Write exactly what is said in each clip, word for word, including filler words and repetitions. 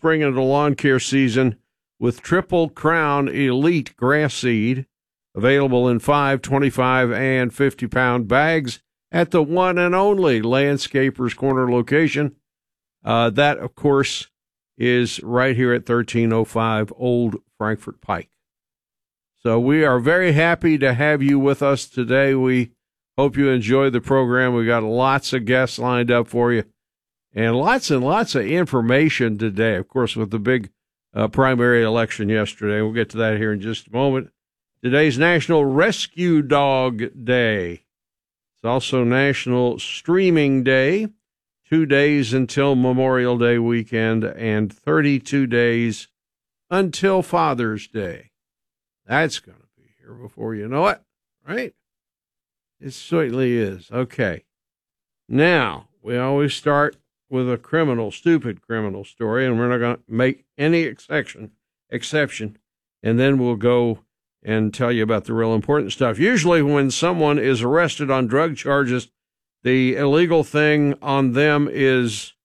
spring into lawn care season with Triple Crown Elite Grass Seed, available in five, twenty-five, and fifty-pound bags at the one and only Landscapers Corner location. Uh, that, of course, is right here at thirteen oh five Old Frankfort Pike. So we are very happy to have you with us today. We hope you enjoy the program. We got lots of guests lined up for you and lots and lots of information today, of course, with the big uh, primary election yesterday. We'll get to that here in just a moment. Today's National Rescue Dog Day. It's also National Streaming Day. Two days until Memorial Day weekend and thirty-two days until Father's Day. That's going to be here before you know it, right? It certainly is. Okay. Now, we always start with a criminal, stupid criminal story, and we're not going to make any exception, exception, and then we'll go and tell you about the real important stuff. Usually when someone is arrested on drug charges, the illegal thing on them is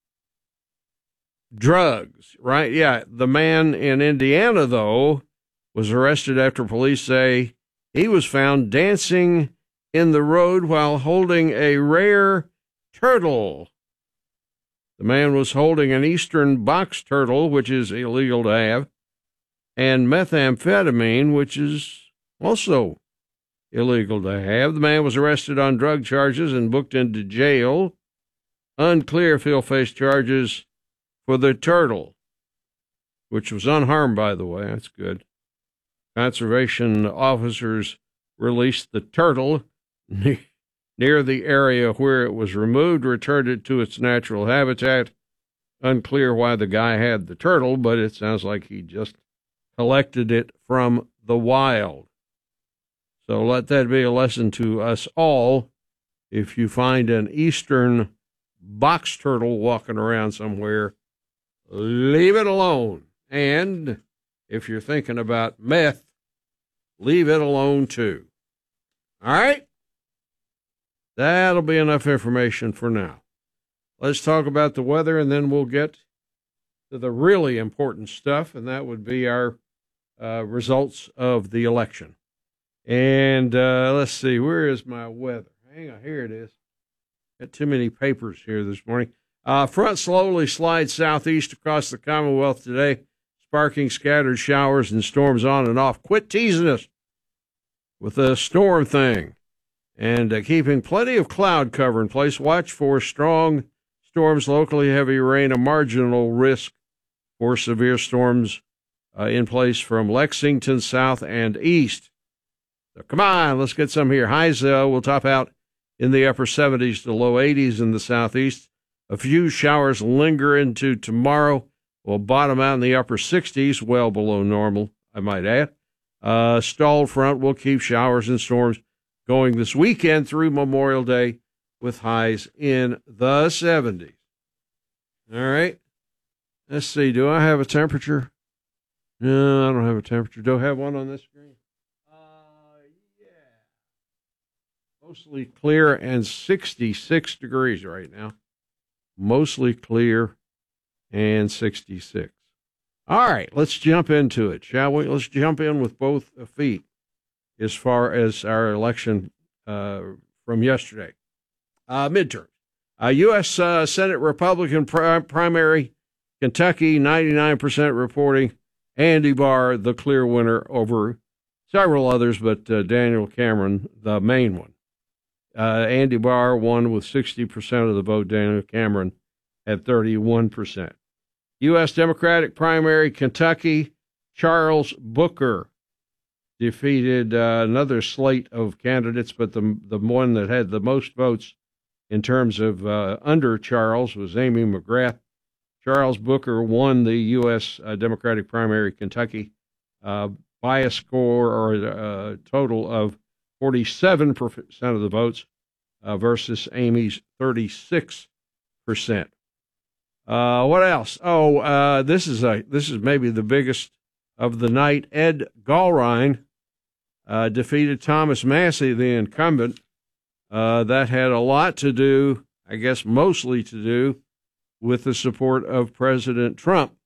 drugs, right? Yeah, the man in Indiana, though, was arrested after police say he was found dancing in the road while holding a rare turtle. The man was holding an eastern box turtle, which is illegal to have, and methamphetamine, which is also illegal to have. The man was arrested on drug charges and booked into jail. Unclear if he'll face charges for the turtle, which was unharmed, by the way. That's good. Conservation officers released the turtle near the area where it was removed, returned it to its natural habitat. Unclear why the guy had the turtle, but it sounds like he just collected it from the wild. So let that be a lesson to us all. If you find an eastern box turtle walking around somewhere, leave it alone. And if you're thinking about meth, leave it alone too. All right? That'll be enough information for now. Let's talk about the weather, and then we'll get to the really important stuff, and that would be our uh, results of the election. And uh, let's see, where is my weather? Hang on, here it is. Got too many papers here this morning. Uh, front slowly slides southeast across the Commonwealth today, sparking scattered showers and storms on and off. Quit teasing us with the storm thing. And uh, keeping plenty of cloud cover in place. Watch for strong storms, locally heavy rain, a marginal risk for severe storms uh, in place from Lexington south and east. So come on, let's get some here. Highs uh, will top out in the upper seventies to low eighties in the southeast. A few showers linger into tomorrow. Will bottom out in the upper sixties, well below normal, I might add. Uh, stalled front will keep showers and storms going this weekend through Memorial Day with highs in the seventies. All right. Let's see. Do I have a temperature? No, I don't have a temperature. Do I have one on this screen? Mostly clear and sixty-six degrees right now. Mostly clear and sixty-six. All right, let's jump into it, shall we? Let's jump in with both feet as far as our election uh, from yesterday. Uh, midterms. Uh, U S Uh, Senate Republican pri- primary, Kentucky, ninety-nine percent reporting Andy Barr the clear winner over several others, but uh, Daniel Cameron, the main one. Uh, Andy Barr won with sixty percent of the vote. Daniel Cameron at thirty-one percent. U S Democratic primary, Kentucky, Charles Booker defeated uh, another slate of candidates, but the the one that had the most votes in terms of uh, under Charles was Amy McGrath. Charles Booker won the U S Uh, Democratic primary, Kentucky, uh, by a score or a, a total of forty-seven percent of the votes uh, versus Amy's thirty-six percent. Uh, what else? Oh, uh, this is a this is maybe the biggest of the night. Ed Gallrein uh, defeated Thomas Massie, the incumbent. Uh, that had a lot to do, I guess mostly to do, with the support of President Trump.